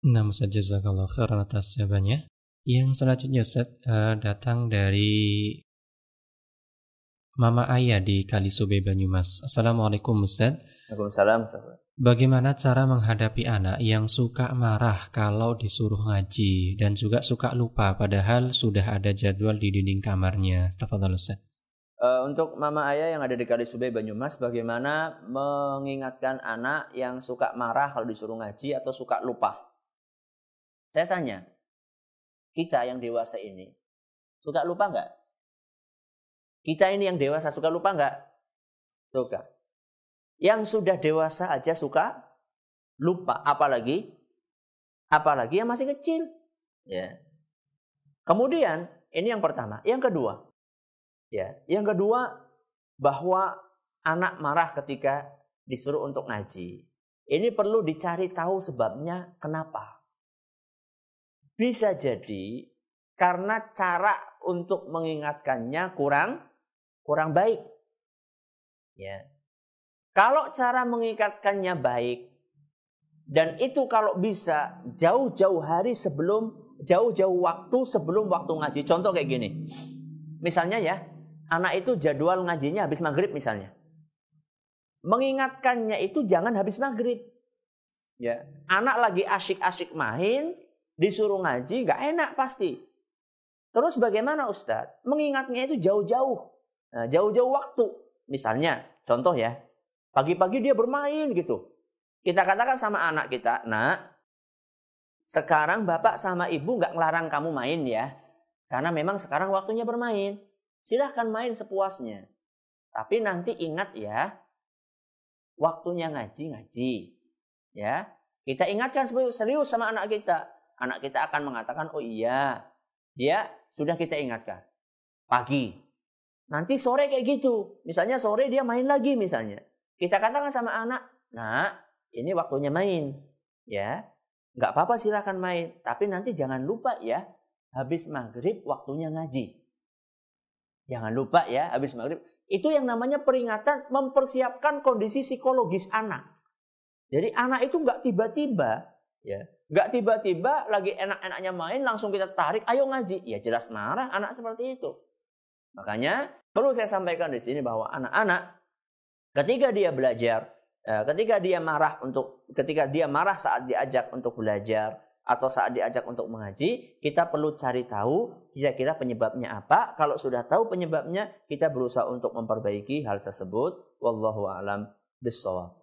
Nah, Ustaz, jazakallah khairan atas jawabannya. Yang selanjutnya Ustaz, datang dari Mama Ayah di Kalisube Banyumas. Assalamualaikum Ustaz. Waalaikumsalam. Bagaimana cara menghadapi anak yang suka marah kalau disuruh ngaji dan juga suka lupa padahal sudah ada jadwal di dinding kamarnya? Tafadhol Ustaz. Untuk mama ayah yang ada di Kalisube Banyumas, bagaimana mengingatkan anak yang suka marah kalau disuruh ngaji atau suka lupa? Saya tanya, kita yang dewasa ini suka lupa nggak? Kita ini yang dewasa suka lupa nggak? Suka. Yang sudah dewasa aja suka lupa, apalagi yang masih kecil. Ya. Kemudian ini yang pertama, yang kedua. Ya, yang kedua bahwa anak marah ketika disuruh untuk ngaji. Ini perlu dicari tahu sebabnya kenapa. Bisa jadi karena cara untuk mengingatkannya kurang baik. Ya. Kalau cara mengingatkannya baik dan itu kalau bisa jauh-jauh waktu sebelum waktu ngaji. Contoh kayak gini. Misalnya ya, anak itu jadwal ngajinya habis maghrib misalnya. Mengingatkannya itu jangan habis maghrib. Ya, anak lagi asyik-asyik main, disuruh ngaji, gak enak pasti. Terus bagaimana Ustadz? Mengingatnya itu jauh-jauh. Nah, jauh-jauh waktu. Misalnya, contoh ya, pagi-pagi dia bermain gitu. Kita katakan sama anak kita, nak, sekarang bapak sama ibu gak ngelarang kamu main ya. Karena memang sekarang waktunya bermain. Silahkan main sepuasnya. Tapi nanti ingat ya, waktunya ngaji. Ya, kita ingatkan serius sama anak kita. Anak kita akan mengatakan, oh iya, ya sudah kita ingatkan. Pagi. Nanti sore kayak gitu. Misalnya sore dia main lagi misalnya. Kita katakan sama anak, nah ini waktunya main. Ya, nggak apa-apa silahkan main. Tapi nanti jangan lupa ya, habis maghrib waktunya ngaji. Jangan lupa ya, habis maghrib. Itu yang namanya peringatan, mempersiapkan kondisi psikologis anak. Jadi anak itu nggak tiba-tiba, ya, nggak tiba-tiba lagi enak-enaknya main langsung kita tarik, ayo ngaji. Ya jelas marah anak seperti itu. Makanya perlu saya sampaikan di sini bahwa anak-anak ketika dia belajar, ketika dia marah saat diajak untuk belajar atau saat diajak untuk mengaji, kita perlu cari tahu kira-kira penyebabnya apa. Kalau sudah tahu penyebabnya, kita berusaha untuk memperbaiki hal tersebut. Wallahu a'lam bishawab.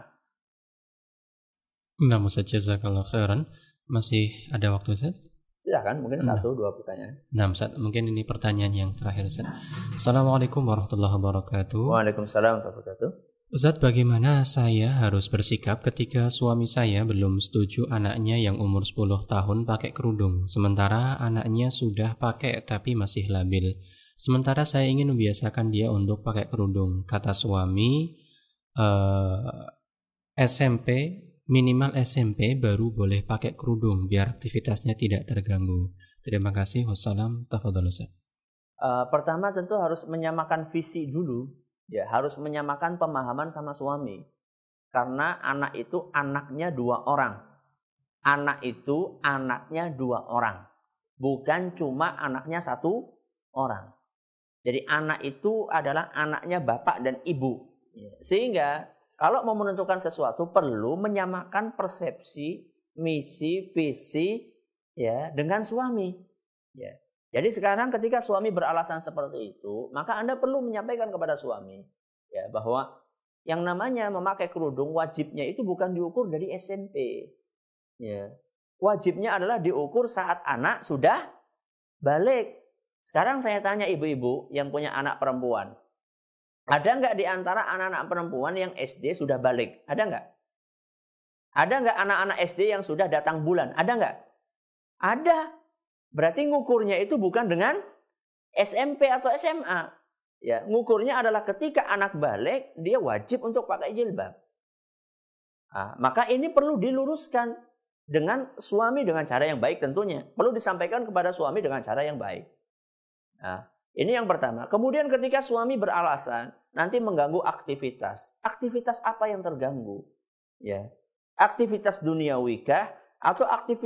Nah, Ustaz, jazakallah khairan. Masih ada waktu Ustaz? Silakan, mungkin 1-2 pertanyaan. Nah, Ustaz, mungkin ini pertanyaan yang terakhir Ustaz. Assalamualaikum warahmatullahi wabarakatuh. Waalaikumsalam warahmatullahi wabarakatuh. Ustaz, bagaimana saya harus bersikap ketika suami saya belum setuju anaknya yang umur 10 tahun pakai kerudung, sementara anaknya sudah pakai tapi masih labil. Sementara saya ingin membiasakan dia untuk pakai kerudung. Kata suami, minimal SMP baru boleh pakai kerudung biar aktivitasnya tidak terganggu. Terima kasih. Wassalam. Tafadhol Ustaz. Pertama tentu harus menyamakan visi dulu. Ya, harus menyamakan pemahaman sama suami. Karena anak itu anaknya 2 orang. Anak itu anaknya 2 orang. Bukan cuma anaknya 1 orang. Jadi anak itu adalah anaknya bapak dan ibu. Sehingga kalau mau menentukan sesuatu perlu menyamakan persepsi, misi, visi ya dengan suami. Ya. Jadi sekarang ketika suami beralasan seperti itu, maka Anda perlu menyampaikan kepada suami ya bahwa yang namanya memakai kerudung wajibnya itu bukan diukur dari SMP. Ya. Wajibnya adalah diukur saat anak sudah balik. Sekarang saya tanya ibu-ibu yang punya anak perempuan. Ada nggak di antara anak-anak perempuan yang SD sudah balik? Ada nggak? Ada nggak anak-anak SD yang sudah datang bulan? Ada nggak? Ada. Berarti ngukurnya itu bukan dengan SMP atau SMA. Ya, ngukurnya adalah ketika anak balik, dia wajib untuk pakai jilbab. Nah, maka ini perlu diluruskan dengan suami dengan cara yang baik tentunya. Perlu disampaikan kepada suami dengan cara yang baik. Nah, ini yang pertama. Kemudian ketika suami beralasan nanti mengganggu aktivitas. Aktivitas apa yang terganggu? Ya. Aktivitas duniawikah atau aktivitas